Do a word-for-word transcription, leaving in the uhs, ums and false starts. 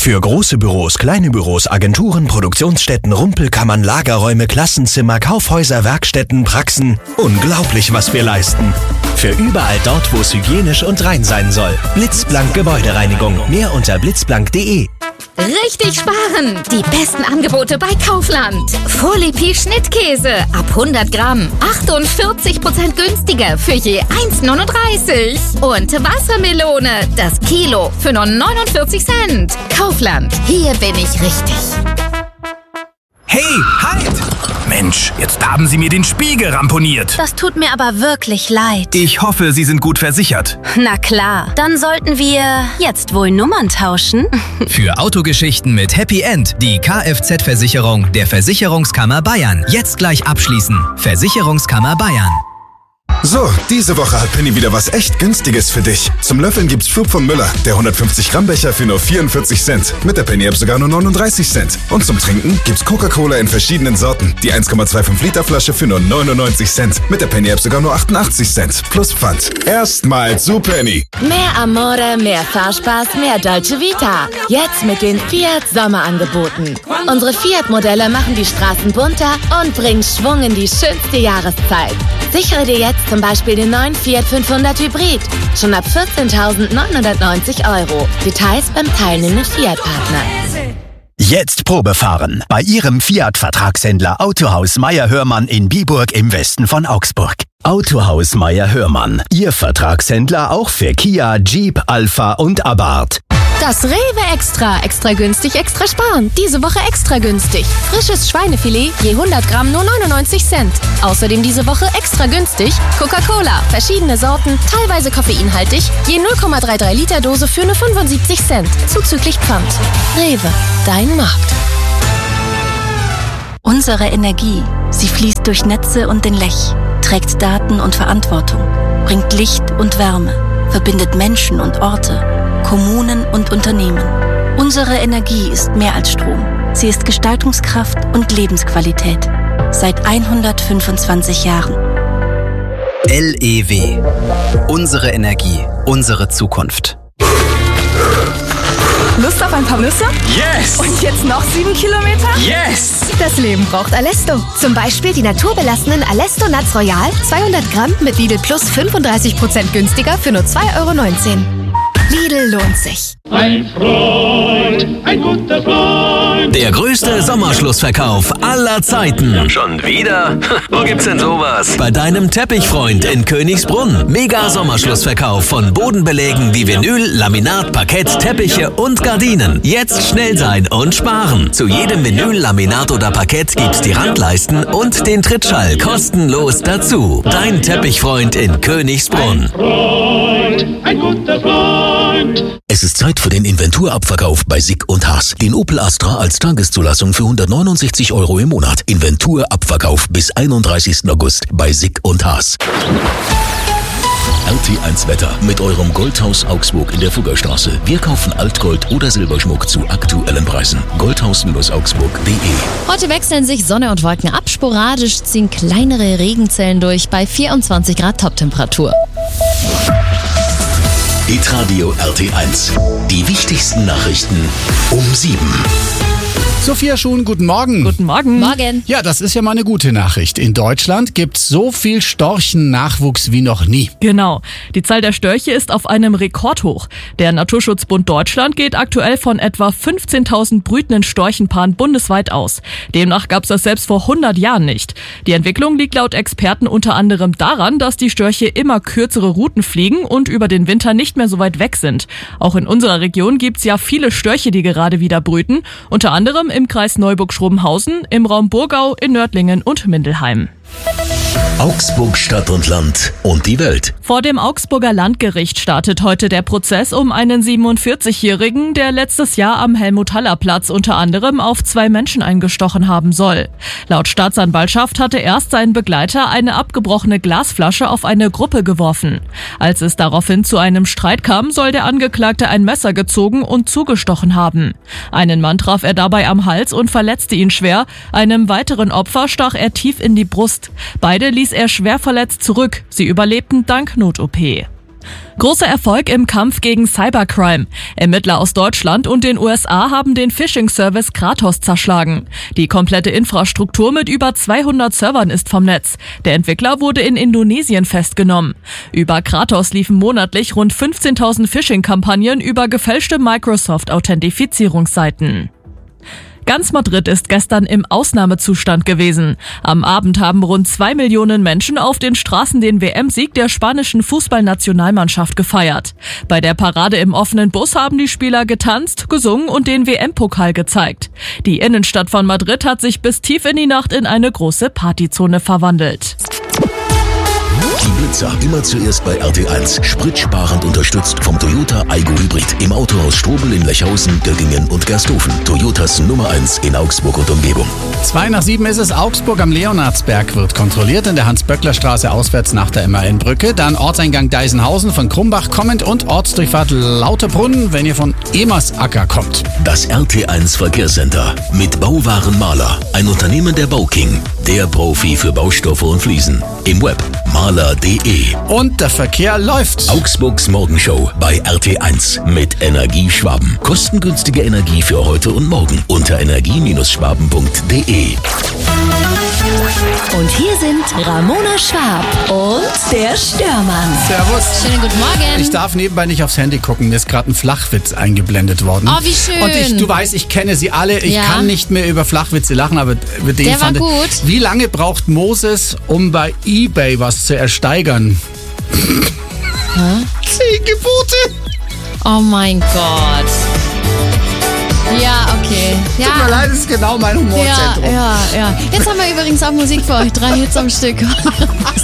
Für große Büros, kleine Büros, Agenturen, Produktionsstätten, Rumpelkammern, Lagerräume, Klassenzimmer, Kaufhäuser, Werkstätten, Praxen. Unglaublich, was wir leisten. Für überall dort, wo es hygienisch und rein sein soll. Blitzblank Gebäudereinigung. Mehr unter blitzblank punkt de. Richtig sparen! Die besten Angebote bei Kaufland. Folipi Schnittkäse ab hundert Gramm. achtundvierzig Prozent günstiger für je eins neununddreißig. Und Wassermelone, das Kilo für nur neunundvierzig Cent. Kaufland, hier bin ich richtig. Hey, halt! Mensch, jetzt haben Sie mir den Spiegel ramponiert. Das tut mir aber wirklich leid. Ich hoffe, Sie sind gut versichert. Na klar, dann sollten wir jetzt wohl Nummern tauschen. Für Autogeschichten mit Happy End die Kfz-Versicherung der Versicherungskammer Bayern. Jetzt gleich abschließen. Versicherungskammer Bayern. So, diese Woche hat Penny wieder was echt Günstiges für dich. Zum Löffeln gibt's Flug von Müller, der hundertfünfzig Gramm Becher für nur vierundvierzig Cent. Mit der Penny App sogar nur neununddreißig Cent. Und zum Trinken gibt's Coca-Cola in verschiedenen Sorten. Die eins Komma fünfundzwanzig Liter Flasche für nur neunundneunzig Cent. Mit der Penny App sogar nur achtundachtzig Cent. Plus Pfand. Erstmal zu Penny. Mehr Amore, mehr Fahrspaß, mehr Dolce Vita. Jetzt mit den Fiat Sommerangeboten. Unsere Fiat-Modelle machen die Straßen bunter und bringen Schwung in die schönste Jahreszeit. Sichere dir jetzt zum Beispiel den neuen Fiat fünfhundert Hybrid. Schon ab vierzehntausendneunhundertneunzig Euro. Details beim teilnehmenden Fiat-Partner. Jetzt Probefahren bei Ihrem Fiat-Vertragshändler Autohaus Meier-Hörmann in Biburg im Westen von Augsburg. Autohaus Meier-Hörmann, Ihr Vertragshändler auch für Kia, Jeep, Alpha und Abarth. Das Rewe Extra. Extra günstig, extra sparen. Diese Woche extra günstig. Frisches Schweinefilet je hundert Gramm nur neunundneunzig Cent. Außerdem diese Woche extra günstig Coca-Cola. Verschiedene Sorten, teilweise koffeinhaltig. Je null Komma dreiunddreißig Liter Dose für nur fünfundsiebzig Cent. Zuzüglich Pfand. Rewe, dein Markt. Unsere Energie, sie fließt durch Netze und den Lech, trägt Daten und Verantwortung, bringt Licht und Wärme, verbindet Menschen und Orte, Kommunen und Unternehmen. Unsere Energie ist mehr als Strom. Sie ist Gestaltungskraft und Lebensqualität. Seit hundertfünfundzwanzig Jahren. L E W. Unsere Energie, unsere Zukunft. Lust auf ein paar Nüsse? Yes! Und jetzt noch sieben Kilometer? Yes! Das Leben braucht Alesto. Zum Beispiel die naturbelassenen Alesto Nuts Royal, zweihundert Gramm mit Lidl Plus fünfunddreißig Prozent günstiger für nur zwei Euro neunzehn. Lidl lohnt sich. Ein Freund, ein guter Freund. Der größte Sommerschlussverkauf aller Zeiten. Schon wieder? Wo gibt's denn sowas? Bei deinem Teppichfreund in Königsbrunn. Mega Sommerschlussverkauf von Bodenbelägen wie Vinyl, Laminat, Parkett, Teppiche und Gardinen. Jetzt schnell sein und sparen. Zu jedem Vinyl, Laminat oder Parkett gibt's die Randleisten und den Trittschall kostenlos dazu. Dein Teppichfreund in Königsbrunn. Ein Freund, ein guter Freund. Es ist Zeit für den Inventurabverkauf bei Sick und Haas. Den Opel Astra als Tageszulassung für hundertneunundsechzig Euro im Monat. Inventurabverkauf bis einunddreißigsten August bei Sick und Haas. R T eins Wetter mit eurem Goldhaus Augsburg in der Fuggerstraße. Wir kaufen Altgold oder Silberschmuck zu aktuellen Preisen. goldhaus Augsburg punkt de. Heute wechseln sich Sonne und Wolken ab. Sporadisch ziehen kleinere Regenzellen durch bei vierundzwanzig Grad Toptemperatur. Hitradio R T eins. Die wichtigsten Nachrichten um sieben. Sophia Schuhn, guten Morgen. Guten Morgen. Morgen. Ja, das ist ja mal eine gute Nachricht. In Deutschland gibt's so viel Storchennachwuchs wie noch nie. Genau. Die Zahl der Störche ist auf einem Rekordhoch. Der Naturschutzbund Deutschland geht aktuell von etwa fünfzehntausend brütenden Storchenpaaren bundesweit aus. Demnach gab's das selbst vor hundert Jahren nicht. Die Entwicklung liegt laut Experten unter anderem daran, dass die Störche immer kürzere Routen fliegen und über den Winter nicht mehr so weit weg sind. Auch in unserer Region gibt's ja viele Störche, die gerade wieder brüten. Unter anderem im Kreis Neuburg-Schrobenhausen, im Raum Burgau, in Nördlingen und Mindelheim. Augsburg, Stadt und Land und die Welt. Vor dem Augsburger Landgericht startet heute der Prozess um einen siebenundvierzigjährigen, der letztes Jahr am Helmut-Haller-Platz unter anderem auf zwei Menschen eingestochen haben soll. Laut Staatsanwaltschaft hatte erst sein Begleiter eine abgebrochene Glasflasche auf eine Gruppe geworfen. Als es daraufhin zu einem Streit kam, soll der Angeklagte ein Messer gezogen und zugestochen haben. Einen Mann traf er dabei am Hals und verletzte ihn schwer. Einem weiteren Opfer stach er tief in die Brust. Beide ließ er schwer verletzt zurück. Sie überlebten dank Not-O P. Großer Erfolg im Kampf gegen Cybercrime. Ermittler aus Deutschland und den U S A haben den Phishing-Service Kratos zerschlagen. Die komplette Infrastruktur mit über zweihundert Servern ist vom Netz. Der Entwickler wurde in Indonesien festgenommen. Über Kratos liefen monatlich rund fünfzehntausend Phishing-Kampagnen über gefälschte Microsoft-Authentifizierungsseiten. Ganz Madrid ist gestern im Ausnahmezustand gewesen. Am Abend haben rund zwei Millionen Menschen auf den Straßen den W M-Sieg der spanischen Fußballnationalmannschaft gefeiert. Bei der Parade im offenen Bus haben die Spieler getanzt, gesungen und den W M-Pokal gezeigt. Die Innenstadt von Madrid hat sich bis tief in die Nacht in eine große Partyzone verwandelt. Die Blitzer immer zuerst bei R T eins. Spritsparend unterstützt vom Toyota Aygo Hybrid. Im Autohaus Strobel in Lechhausen, Göggingen und Gersthofen. Toyotas Nummer eins in Augsburg und Umgebung. Zwei nach sieben ist es. Augsburg am Leonardsberg wird kontrolliert in der Hans-Böckler-Straße auswärts nach der M A N-Brücke. Dann Ortseingang Deisenhausen von Krumbach kommend und Ortsdurchfahrt Lauterbrunnen, wenn ihr von Emersacker kommt. Das R T eins Verkehrscenter mit Bauwaren Maler. Ein Unternehmen der Bauking. Der Profi für Baustoffe und Fliesen. Im Web maler punkt de. Und der Verkehr läuft. Augsburgs Morgenshow bei R T eins mit Energie Schwaben. Kostengünstige Energie für heute und morgen unter energie Schwaben punkt de. Und hier sind Ramona Schwab und der Störmann. Servus. Schönen guten Morgen. Ich darf nebenbei nicht aufs Handy gucken. Mir ist gerade ein Flachwitz eingeblendet worden. Oh, wie schön. Und ich, du weißt, ich kenne sie alle. Ich Ja. kann nicht mehr über Flachwitze lachen, aber über den Der war fand ich- gut. Wie lange braucht Moses, um bei eBay was zu ersteigern? Zehn Gebote. Oh mein Gott. Ja, okay. Ja. Tut mir leid, das ist genau mein Ja, Humorzentrum. ja, ja. Jetzt haben wir übrigens auch Musik für euch. Drei Hits am Stück.